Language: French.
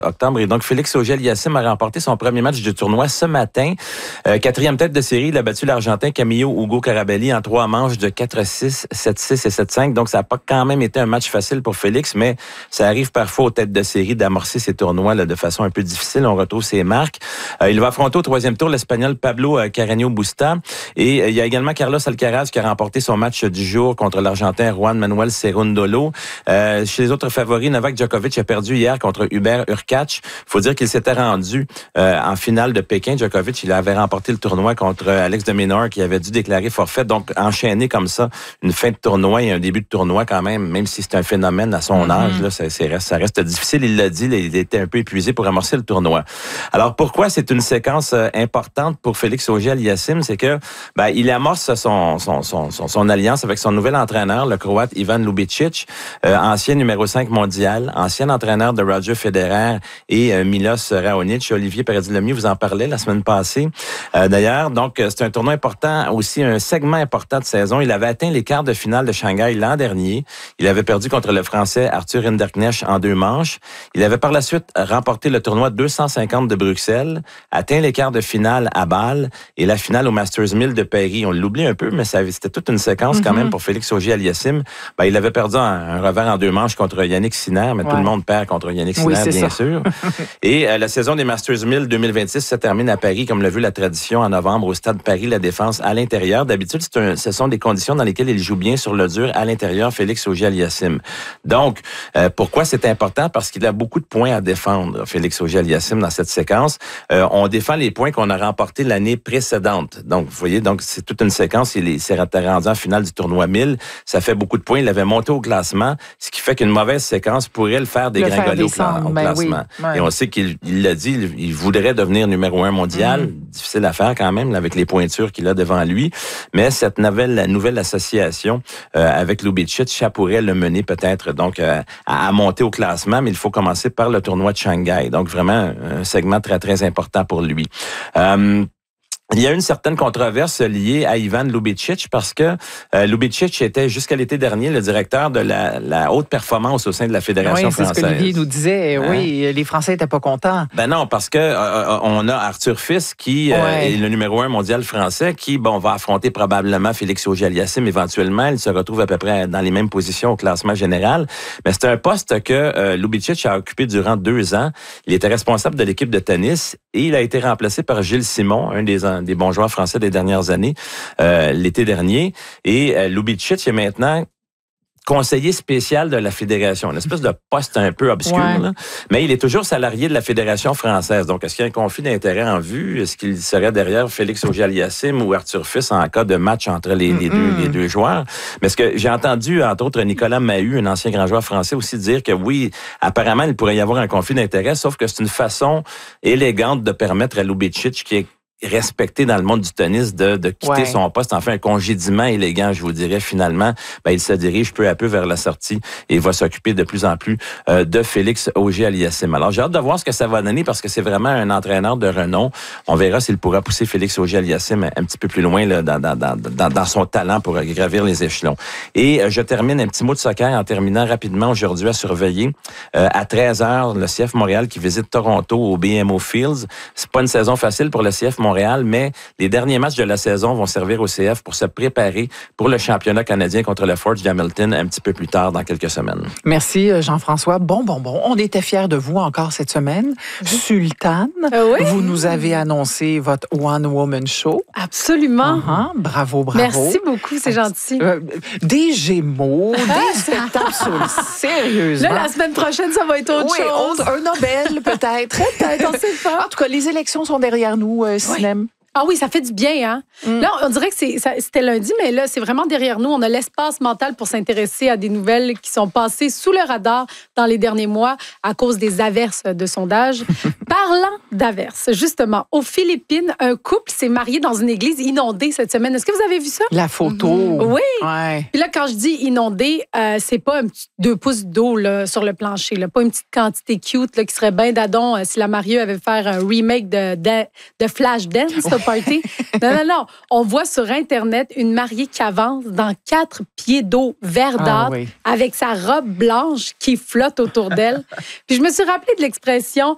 octobre. Et donc, Félix Auger-Aliassime a remporté son premier match du tournoi ce matin. Quatrième tête de série, il a battu l'Argentin Camillo Hugo Carabelli en 3 manches de 4-6, 7-6 et 7-5. Donc, ça n'a pas quand même été un match facile pour Félix, mais ça arrive parfois aux têtes de série d'amorcer ces tournois là, de façon un peu difficile. On retrouve ses marques. Il va affronter au 3e tour l'Espagnol Pablo Carreño Busta. Et il y a également Carlos Alcaraz qui a remporté son match du jour contre l'Argentin Juan Manuel Cerundolo. Chez les autres favoris, Novak Djokovic a perdu hier contre Hubert Hurkacz. Il faut dire qu'il s'était rendu en finale de Pékin. Djokovic, il avait remporté le tournoi contre Alex de Minaur qui avait dû déclarer forfait. Donc, enchaîner comme ça une fin de tournoi et un début de tournoi quand même si c'est un phénomène à son âge, là, ça reste difficile. Il l'a dit, il était un peu épuisé pour amorcer le tournoi. Alors, pourquoi c'est une séquence importante pour Félix Auger-Aliassime? C'est que il amorce son alliance avec son nouvel entraîneur, le Croate Ivan Lubicic, ancien numéro 5 mondial, ancien entraîneur de Roger Federer et Milos Raonic. Olivier Paradis-Lemieux vous en parlait la semaine passée. D'ailleurs, donc, c'est un tournoi important, aussi un segment important de saison. Il avait atteint les quarts de finale de Shanghai l'an dernier. Il avait perdu contre le Français Arthur Hinderknecht en 2 manches. Il avait par la suite remporté le tournoi 250 de Bruxelles, atteint les quarts de finale à Bâle et la finale au Masters 1000 de Paris. On l'oublie un peu, mais c'était toute une séquence quand même pour Félix Auger-Aliassime. Il avait perdu un revers en 2 manches contre Yannick Sinner, mais tout le monde perd contre Yannick Sinner, bien sûr. Et la saison des Masters 1000 2026 se termine à Paris, comme l'a vu la tradition, en novembre, au Stade Paris La Défense, à l'intérieur. D'habitude, ce sont des conditions dans lesquelles il joue bien sur le dur, à l'intérieur, Félix Auger-Aliassime. Donc, pourquoi c'est important? Parce qu'il a beaucoup de points à défendre, Félix Auger-Aliassime, dans cette séquence. On défend les points qu'on a remportés l'année précédente. Donc, vous voyez, donc c'est toute une séquence. Il s'est rendu en finale du tournoi 1000. Ça fait beaucoup de points. Il avait monté au classement, ce qui fait qu'une mauvaise séquence pourrait le faire dégringoler au classement. Oui. Ouais. Et on sait qu'il l'a dit, il voudrait devenir numéro 1 mondial. Difficile à faire quand même, avec les pointures qu'il a devant lui. Mais cette nouvelle association avec Lubicic, ça pourrait le mener peut-être donc à monter au classement, mais il faut commencer par le tournoi de Shanghai. Donc vraiment un segment très, très important pour lui. Il y a une certaine controverse liée à Ivan Lubicic parce que Lubicic était jusqu'à l'été dernier le directeur de la haute performance au sein de la Fédération française. C'est ce qu'Olivier nous disait. Oui, les Français n'étaient pas contents. Non, parce que on a Arthur Fils qui est le numéro 1 mondial français qui va affronter probablement Félix Auger-Aliassime éventuellement. Il se retrouve à peu près dans les mêmes positions au classement général. Mais c'est un poste que Lubicic a occupé durant 2 ans. Il était responsable de l'équipe de tennis et il a été remplacé par Gilles Simon, un des bons joueurs français des dernières années, l'été dernier. Et Lubicic est maintenant conseiller spécial de la Fédération. Une espèce de poste un peu obscur, là. Mais il est toujours salarié de la Fédération française. Donc, est-ce qu'il y a un conflit d'intérêt en vue? Est-ce qu'il serait derrière Félix Auger-Aliassime ou Arthur Fils en cas de match entre les deux joueurs? Mais ce que j'ai entendu, entre autres, Nicolas Mahut, un ancien grand joueur français, aussi dire que oui, apparemment, il pourrait y avoir un conflit d'intérêt, sauf que c'est une façon élégante de permettre à Lubicic, qui est respecté dans le monde du tennis de quitter son poste, enfin un congédiement élégant, je vous dirais, finalement, il se dirige peu à peu vers la sortie et va s'occuper de plus en plus de Félix Auger-Aliassime. Alors, j'ai hâte de voir ce que ça va donner parce que c'est vraiment un entraîneur de renom. On verra s'il pourra pousser Félix Auger-Aliassime un petit peu plus loin là, dans son talent pour gravir les échelons. Et je termine un petit mot de soccer en terminant rapidement aujourd'hui à surveiller. À 13h, le CF Montréal qui visite Toronto au BMO Fields. C'est pas une saison facile pour le CF Montréal, mais les derniers matchs de la saison vont servir au CF pour se préparer pour le championnat canadien contre le Forge d'Hamilton un petit peu plus tard dans quelques semaines. Merci Jean-François. Bon. On était fiers de vous encore cette semaine. Sultane, vous nous avez annoncé votre One Woman Show. Absolument. Bravo. Merci beaucoup, c'est gentil. Des Gémeaux, des spectacles sérieusement. Là, la semaine prochaine, ça va être autre chose. Un Nobel peut-être. Peut-être, on sait pas. En tout cas, les élections sont derrière nous, Sinem. Ah oui, ça fait du bien, hein? Là, on dirait que c'était lundi, mais là, c'est vraiment derrière nous. On a l'espace mental pour s'intéresser à des nouvelles qui sont passées sous le radar dans les derniers mois à cause des averses de sondage. Parlant d'averses, justement, aux Philippines, un couple s'est marié dans une église inondée cette semaine. Est-ce que vous avez vu ça? La photo. Oui. Ouais. Puis là, quand je dis inondée, c'est pas un petit 2 pouces d'eau là, sur le plancher, là, pas une petite quantité cute là, qui serait bien d'adon si la mariée avait fait un remake de Flashdance. Party. Non. On voit sur Internet une mariée qui avance dans 4 pieds d'eau verdâtre avec sa robe blanche qui flotte autour d'elle. Puis je me suis rappelé de l'expression